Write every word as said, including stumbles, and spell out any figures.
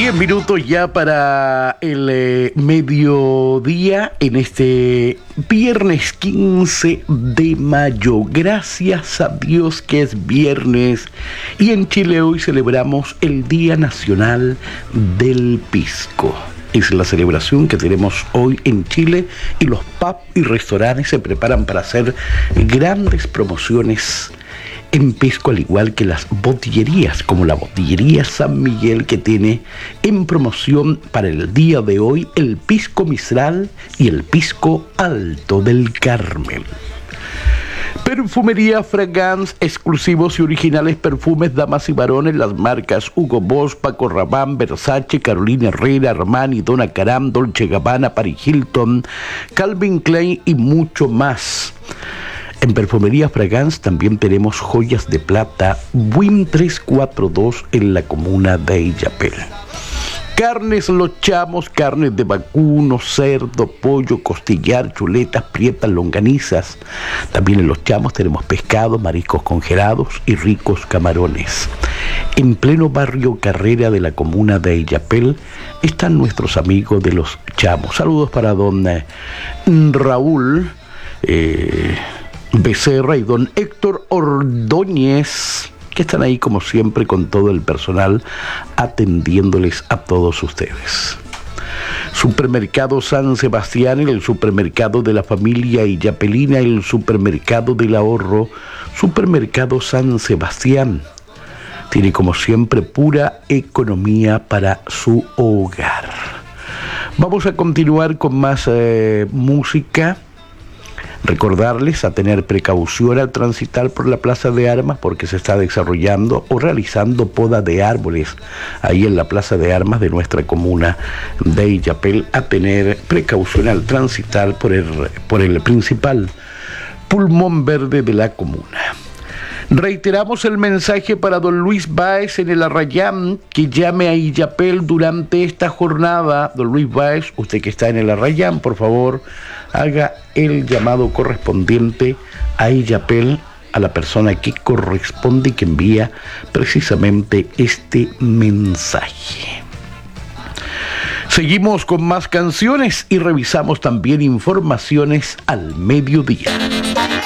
Diez minutos ya para el eh, mediodía en este viernes quince de mayo. Gracias a Dios que es viernes y en Chile hoy celebramos el Día Nacional del Pisco. Es la celebración que tenemos hoy en Chile y los pubs y restaurantes se preparan para hacer grandes promociones en pisco, al igual que las botillerías, como la botillería San Miguel, que tiene en promoción para el día de hoy el pisco Mistral y el pisco Alto del Carmen. Perfumería Fragance, exclusivos y originales perfumes damas y varones, las marcas Hugo Boss, Paco Rabanne, Versace, Carolina Herrera, Armani, Donna Karan, Dolce Gabbana, Paris Hilton, Calvin Klein y mucho más. En Perfumería Fragance también tenemos joyas de plata, Win trescientos cuarenta y dos en la comuna de Illapel. Carnes Los Chamos, carnes de vacuno, cerdo, pollo, costillar, chuletas, prietas, longanizas. También en Los Chamos tenemos pescado, mariscos congelados y ricos camarones. En pleno barrio Carrera de la comuna de Illapel están nuestros amigos de Los Chamos. Saludos para don eh, Raúl eh, Becerra y don Héctor Ordóñez, que están ahí como siempre con todo el personal atendiéndoles a todos ustedes. Supermercado San Sebastián, el supermercado de la familia illapelina, el supermercado del ahorro. Supermercado San Sebastián tiene como siempre pura economía para su hogar. Vamos a continuar con más eh, música. Recordarles a tener precaución al transitar por la Plaza de Armas porque se está desarrollando o realizando poda de árboles ahí en la Plaza de Armas de nuestra comuna de Illapel. A tener precaución al transitar por el, por el principal pulmón verde de la comuna. Reiteramos el mensaje para don Luis Báez en el Arrayán, que llame a Illapel durante esta jornada. Don Luis Báez, usted que está en el Arrayán, por favor, haga el llamado correspondiente a Illapel, a la persona que corresponde y que envía precisamente este mensaje. Seguimos con más canciones y revisamos también informaciones al mediodía.